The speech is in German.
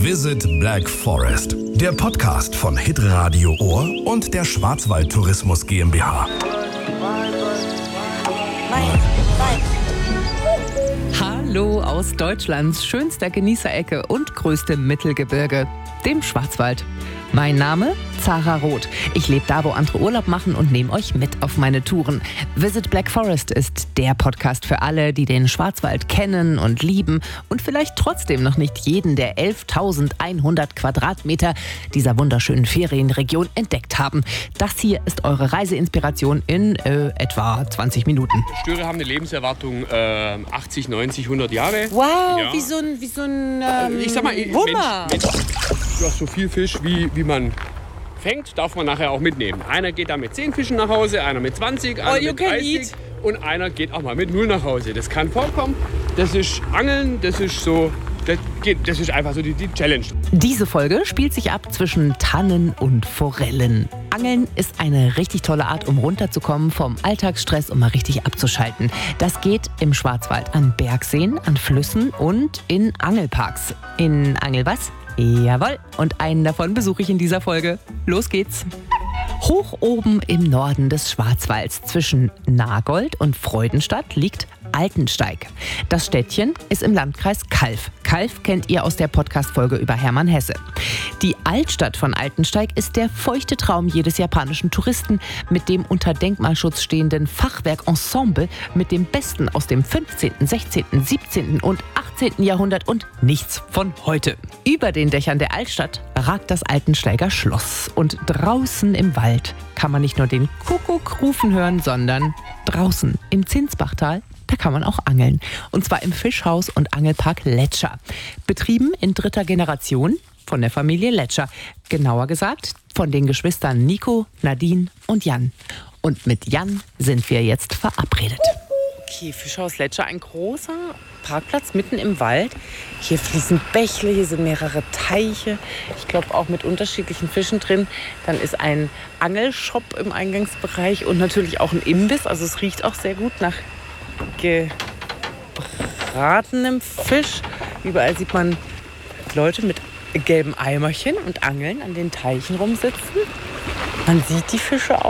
Visit Black Forest, der Podcast von Hitradio Ohr und der Schwarzwald Tourismus GmbH. Hallo aus Deutschlands schönster Genießerecke und größtem Mittelgebirge, dem Schwarzwald. Mein Name? Zara Roth. Ich lebe da, wo andere Urlaub machen und nehme euch mit auf meine Touren. Visit Black Forest ist der Podcast für alle, die den Schwarzwald kennen und lieben und vielleicht trotzdem noch nicht jeden der 11.100 Quadratmeter dieser wunderschönen Ferienregion entdeckt haben. Das hier ist eure Reiseinspiration in etwa 20 Minuten. Störe haben eine Lebenserwartung 80, 90, 100 Jahre. Wow, Ja. wie so ein Ich sag mal, Hummer. Ja, so viel Fisch, wie man fängt, darf man nachher auch mitnehmen. Einer geht da mit 10 Fischen nach Hause, einer mit 20, einer you mit can 30 eat. und einer geht auch mal mit 0 nach Hause. Das kann vorkommen. Das ist Angeln, das ist einfach so die Challenge. Diese Folge spielt sich ab zwischen Tannen und Forellen. Angeln ist eine richtig tolle Art, um runterzukommen vom Alltagsstress und mal richtig abzuschalten. Das geht im Schwarzwald an Bergseen, an Flüssen und in Angelparks. In Angel was? Jawohl, und einen davon besuche ich in dieser Folge. Los geht's! Hoch oben im Norden des Schwarzwalds zwischen Nagold und Freudenstadt liegt Altensteig. Das Städtchen ist im Landkreis Calw. Calw kennt ihr aus der Podcast-Folge über Hermann Hesse. Die Altstadt von Altensteig ist der feuchte Traum jedes japanischen Touristen mit dem unter Denkmalschutz stehenden Fachwerkensemble mit dem Besten aus dem 15., 16., 17. und 18. Jahrhundert und nichts von heute. Über den Dächern der Altstadt ragt das Altensteiger Schloss. Und draußen im Wald kann man nicht nur den Kuckuck rufen hören, sondern draußen im Zinsbachtal, da kann man auch angeln. Und zwar im Fischhaus und Angelpark Letscher. Betrieben in 3. Generation von der Familie Letscher. Genauer gesagt von den Geschwistern Nico, Nadine und Jan. Und mit Jan sind wir jetzt verabredet. Okay, Fischhaus Letscher, ein großer Parkplatz mitten im Wald. Hier fließen Bächle, hier sind mehrere Teiche. Ich glaube auch mit unterschiedlichen Fischen drin. Dann ist ein Angelshop im Eingangsbereich und natürlich auch ein Imbiss. Also es riecht auch sehr gut nach gebratenem Fisch. Überall sieht man Leute mit gelben Eimerchen und Angeln an den Teichen rumsitzen. Man sieht die Fische auch.